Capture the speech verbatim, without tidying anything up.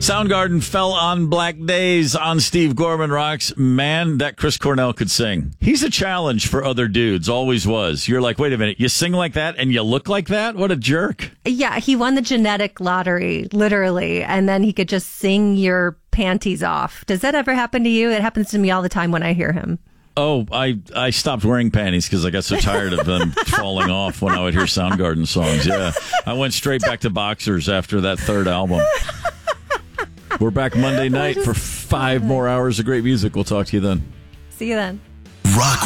Soundgarden fell on Black Days on Steve Gorman Rocks. Man, that Chris Cornell could sing. He's a challenge for other dudes, always was. You're like, wait a minute, you sing like that and you look like that? What a jerk. Yeah, he won the genetic lottery, literally, and then he could just sing your panties off. Does that ever happen to you? It happens to me all the time when I hear him. Oh, I, I stopped wearing panties because I got so tired of them falling off when I would hear Soundgarden songs. Yeah, I went straight back to boxers after that third album. We're back Monday night for five more hours of great music. We'll talk to you then. See you then. Rock